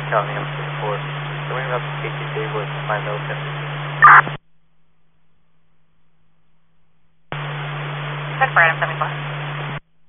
County M74. Going up to KTJ with my Milton. 10 for Adam 74.